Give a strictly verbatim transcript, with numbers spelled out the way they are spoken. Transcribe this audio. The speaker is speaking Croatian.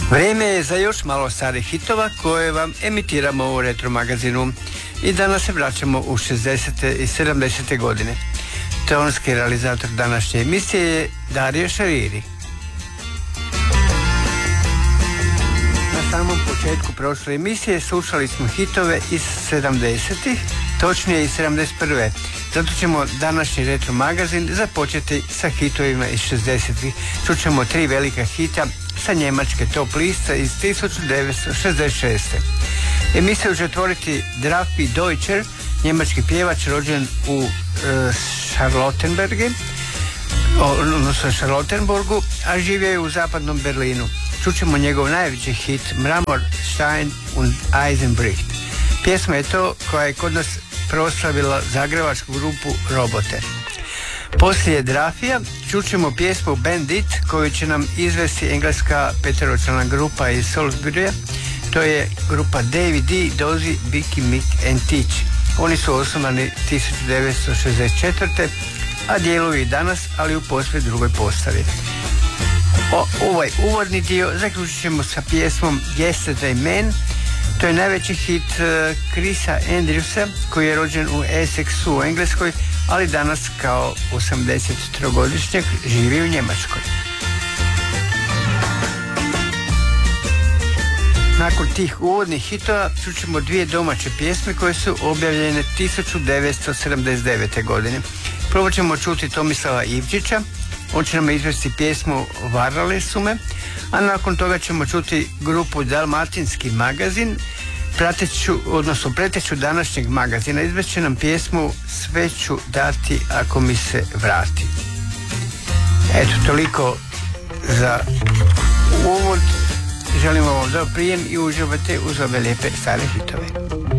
Vrijeme je za još malo starih hitova koje vam emitiramo u Retro magazinu i danas se vraćamo u šezdesete i sedamdesete godine. Tonski realizator današnje emisije je Dario Šariri. Na samom početku prošle emisije slušali smo hitove iz sedamdesetih, točnije iz sedamdeset prve. Zato ćemo današnji Retro magazin započeti sa hitovima iz šezdesetih. Čućemo tri velika hita sa njemačke top liste iz tisuću devetsto šezdeset šeste. Emisiju će otvoriti Drafi Deutscher, njemački pjevač rođen u e, Charlottenbergu, odnosno Charlottenburgu, a živio je u zapadnom Berlinu. Čućemo njegov najveći hit Mramor, Stein und Eisenbricht. Pjesma je to koja je kod nas proslavila zagrebačku grupu Robote. Poslije Drafija čućemo pjesmu Bandit koju će nam izvesti engleska peteročlana grupa iz Salisburya. To je grupa David D, Dozy, Bicky, Mick and Teach. Oni su osnovani tisuću devetsto šezdeset četvrte. a djeluju i danas, ali u posve drugoj postavi. O, ovaj uvodni dio zaključit ćemo sa pjesmom Yesterday Man. To je najveći hit uh, Chrisa Andrewsa, koji je rođen u Essexu u Engleskoj, ali danas kao osamdesettrogodišnjak živi u Njemačkoj. Nakon tih uvodnih hitova čućemo dvije domaće pjesme koje su objavljene tisuću devetsto sedamdeset devete. godine. Prvo ćemo čuti Tomislava Ivčića, on će nam izvesti pjesmu Varale su me, a nakon toga ćemo čuti grupu Dalmatinski magazin, prateću, odnosno preteću današnjeg magazina, izvešće nam pjesmu Sve ću dati ako mi se vrati. Eto, toliko za uvod. Želimo vam dobar prijem i uživajte uz ove lijepe stare hitove.